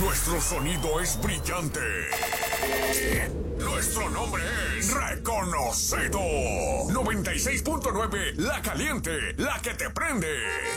Nuestro sonido es brillante. Nuestro nombre es reconocido. 96.9, la caliente, la que te prende.